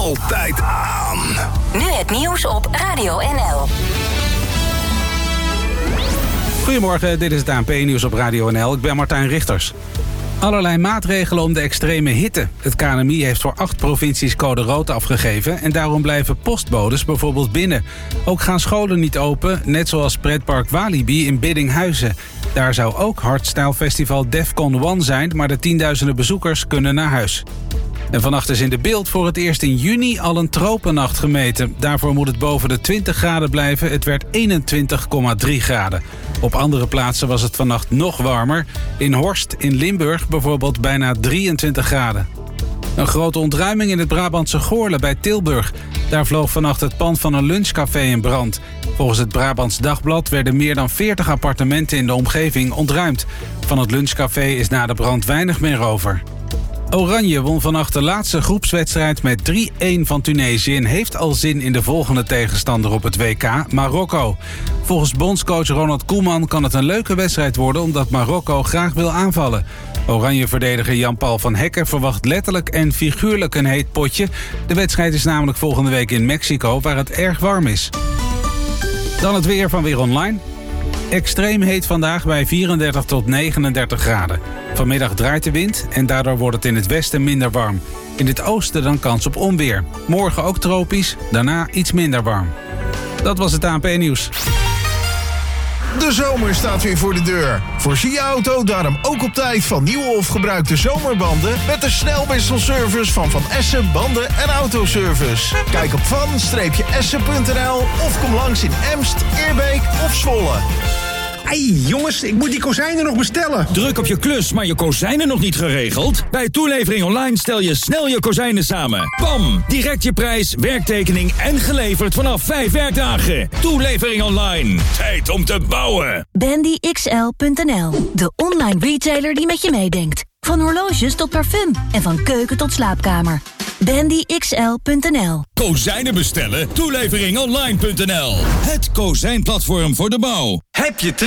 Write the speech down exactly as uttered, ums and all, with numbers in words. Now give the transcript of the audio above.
altijd aan. Nu het nieuws op Radio N L. Goedemorgen, dit is het A N P-nieuws op Radio N L. Ik ben Martijn Richters. Allerlei maatregelen om de extreme hitte. Het K N M I heeft voor acht provincies code rood afgegeven en daarom blijven postbodes bijvoorbeeld binnen. Ook gaan scholen niet open, net zoals pretpark Walibi in Biddinghuizen. Daar zou ook hardstyle festival Defcon One zijn, maar de tienduizenden bezoekers kunnen naar huis. En vannacht is in de Beeld voor het eerst in juni al een tropennacht gemeten. Daarvoor moet het boven de twintig graden blijven. Het werd eenentwintig komma drie graden. Op andere plaatsen was het vannacht nog warmer. In Horst in Limburg bijvoorbeeld bijna drieëntwintig graden. Een grote ontruiming in het Brabantse Goorle bij Tilburg. Daar vloog vannacht het pand van een lunchcafé in brand. Volgens het Brabants Dagblad werden meer dan veertig appartementen in de omgeving ontruimd. Van het lunchcafé is na de brand weinig meer over. Oranje won vannacht de laatste groepswedstrijd met drie-een van Tunesië en heeft al zin in de volgende tegenstander op het W K, Marokko. Volgens bondscoach Ronald Koeman kan het een leuke wedstrijd worden omdat Marokko graag wil aanvallen. Oranje-verdediger Jan-Paul van Hekken verwacht letterlijk en figuurlijk een heet potje. De wedstrijd is namelijk volgende week in Mexico, waar het erg warm is. Dan het weer van Weer Online. Extreem heet vandaag bij vierendertig tot negenendertig graden. Vanmiddag draait de wind en daardoor wordt het in het westen minder warm. In het oosten dan kans op onweer. Morgen ook tropisch, daarna iets minder warm. Dat was het A N P-nieuws. De zomer staat weer voor de deur. Voorzie je auto daarom ook op tijd van nieuwe of gebruikte zomerbanden met de snelwisselservice van Van Essen Banden en Autoservice. Kijk op van essen punt n l of kom langs in Emst, Eerbeek of Zwolle. Hey jongens, ik moet die kozijnen nog bestellen. Druk op je klus, maar je kozijnen nog niet geregeld? Bij Toelevering Online stel je snel je kozijnen samen. Bam! Direct je prijs, werktekening en geleverd vanaf vijf werkdagen. Toelevering Online. Tijd om te bouwen. Bandy X L punt n l. De online retailer die met je meedenkt. Van horloges tot parfum en van keuken tot slaapkamer. Bandy X L punt n l. Kozijnen bestellen? Toelevering Online punt n l. Het kozijnplatform voor de bouw. Heb je